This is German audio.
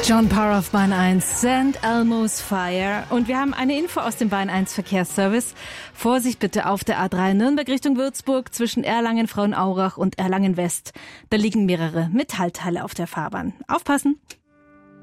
John Parr auf Bahn 1, St. Elmo's Fire. Und wir haben eine Info aus dem Bahn 1 Verkehrsservice. Vorsicht bitte auf der A3 Nürnberg Richtung Würzburg zwischen Erlangen, Frauenaurach und Erlangen West. Da liegen mehrere Metallteile auf der Fahrbahn. Aufpassen!